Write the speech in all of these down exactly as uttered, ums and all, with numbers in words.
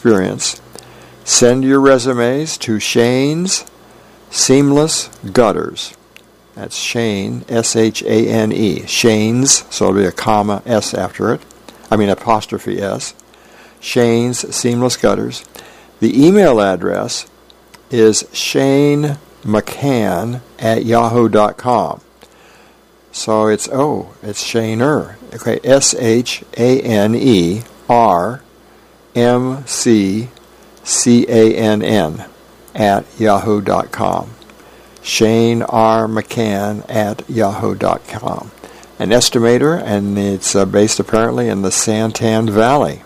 experience. Send your resumes to Shane's Seamless Gutters. That's Shane, S H A N E. Shane's, so it'll be a comma S after it. I mean apostrophe S. Shane's Seamless Gutters. The email address is Shane McCann at yahoo dot com. So it's, oh, it's Shaner. Okay, S H A N E R M C C A N N at yahoo dot com. Shane R. McCann at yahoo dot com. An estimator, and it's uh, based apparently in the Santan Valley.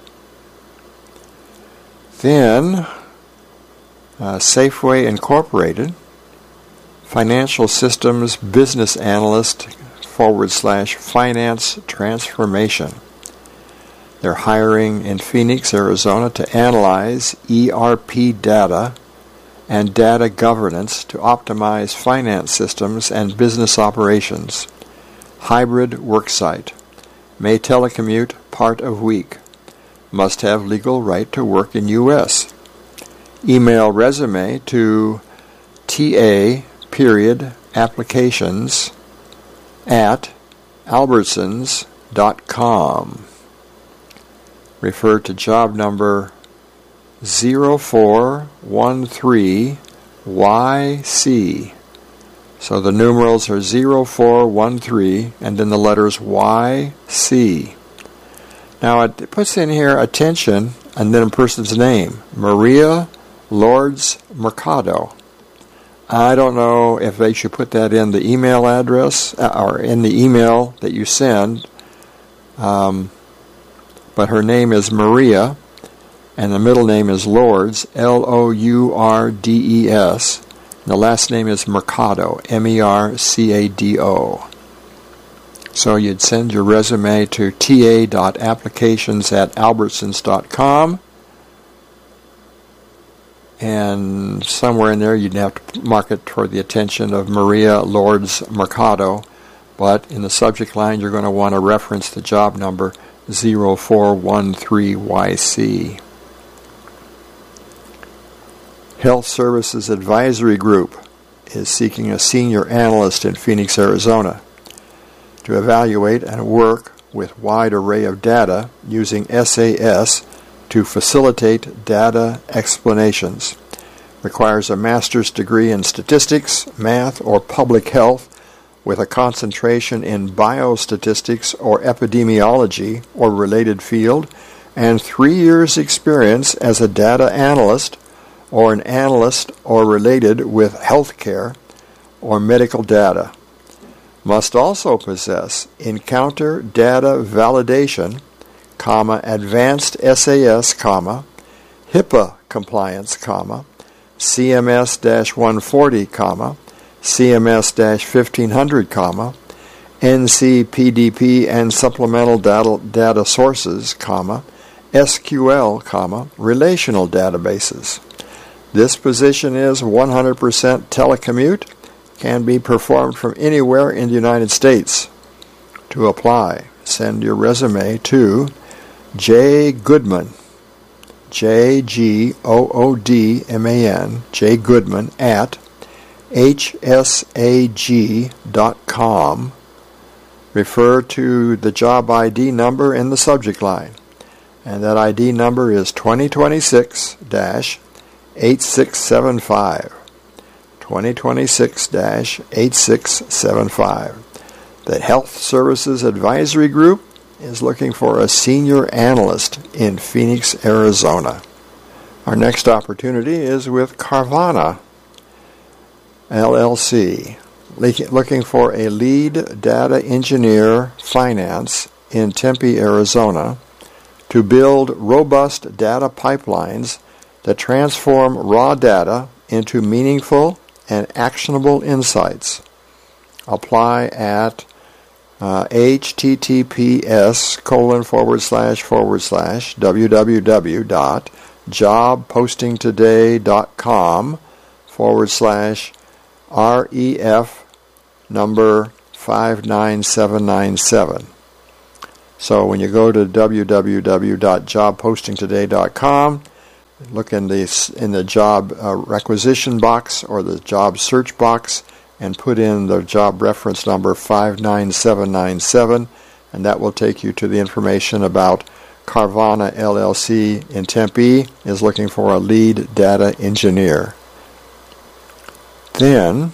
Then, uh, Safeway Incorporated, Financial Systems Business Analyst forward slash Finance Transformation. They're hiring in Phoenix, Arizona to analyze E R P data and data governance to optimize finance systems and business operations. Hybrid worksite. May telecommute part of week. Must have legal right to work in U S Email resume to ta period applications at albertsons dot com. Refer to job number zero four one three Y C. So the numerals are zero four one three and then the letters Y C. Now it puts in here attention and then a person's name, Maria Lourdes Mercado. I don't know if they should put that in the email address uh, or in the email that you send, um, but her name is Maria, and the middle name is Lourdes, L O U R D E S, and the last name is Mercado, M E R C A D O. So you'd send your resume to ta dot applications at albertsons dot com, and somewhere in there you'd have to mark it toward the attention of Maria Lourdes Mercado, but in the subject line you're going to want to reference the job number zero four one three Y C. Health Services Advisory Group is seeking a senior analyst in Phoenix, Arizona, to evaluate and work with wide array of data using S A S to facilitate data explanations. Requires a master's degree in statistics, math, or public health with a concentration in biostatistics or epidemiology or related field, and three years experience as a data analyst or an analyst or related with healthcare or medical data. Must also possess encounter data validation, comma, advanced S A S, comma, HIPAA compliance, comma, C M S one forty, comma, C M S fifteen hundred, comma, N C P D P and supplemental data, data sources, comma, S Q L, comma, relational databases. This position is one hundred percent telecommute, can be performed from anywhere in the United States. To apply, send your resume to J. Goodman, J G O O D M A N, J. Goodman at H S A G dot com. Refer to the job I D number in the subject line, and that I D number is twenty twenty-six dash eight six seven five. twenty twenty-six dash eight six seven five. The Health Services Advisory Group is looking for a senior analyst in Phoenix, Arizona. Our next opportunity is with Carvana, L L C, looking for a lead data engineer finance in Tempe, Arizona, to build robust data pipelines that transform raw data into meaningful and actionable insights. Apply at uh, https colon forward slash forward slash www dot jobpostingtoday.com forward slash ref number five nine seven nine seven. So when you go to www dot jobpostingtoday dot com, Look in the, in the job uh, requisition box or the job search box and put in the job reference number five nine seven nine seven, and that will take you to the information about Carvana L L C in Tempe is looking for a lead data engineer. Then,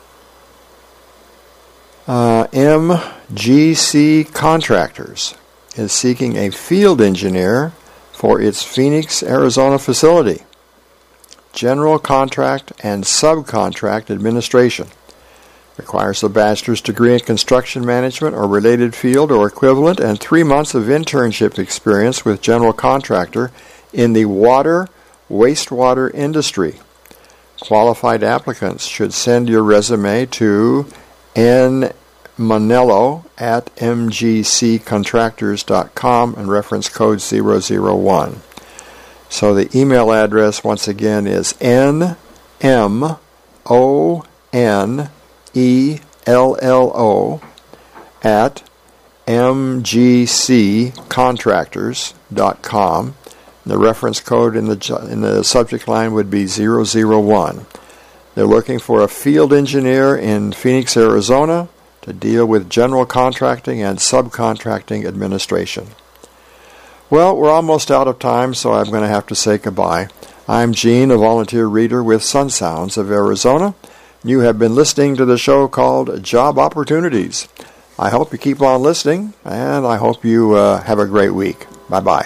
uh, M G C Contractors is seeking a field engineer for its Phoenix, Arizona facility. General contract and subcontract administration. Requires a bachelor's degree in construction management or related field or equivalent and three months of internship experience with general contractor in the water, wastewater industry. Qualified applicants should send your resume to N. Manello at m g c contractors dot com and reference code zero zero one. So the email address once again is N M O N E L L O at m g c contractors dot com. The reference code in the in the subject line would be zero zero one. They're looking for a field engineer in Phoenix, Arizona to deal with general contracting and subcontracting administration. Well, we're almost out of time, so I'm going to have to say goodbye. I'm Gene, a volunteer reader with Sun Sounds of Arizona. You have been listening to the show called Job Opportunities. I hope you keep on listening, and I hope you uh, have a great week. Bye-bye.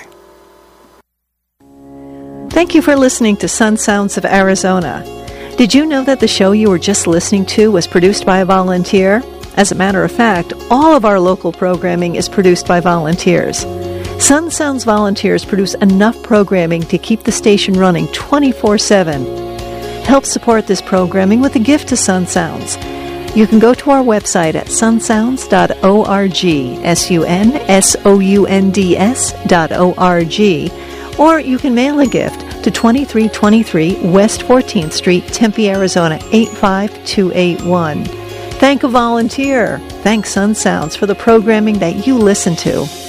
Thank you for listening to Sun Sounds of Arizona. Did you know that the show you were just listening to was produced by a volunteer? As a matter of fact, all of our local programming is produced by volunteers. Sun Sounds volunteers produce enough programming to keep the station running twenty-four seven. Help support this programming with a gift to Sun Sounds. You can go to our website at sun sounds dot org, S U N S O U N D S dot O R G, or you can mail a gift to twenty-three twenty-three West fourteenth Street, Tempe, Arizona, eight five two eight one. Thank a volunteer. Thank Sun Sounds for the programming that you listen to.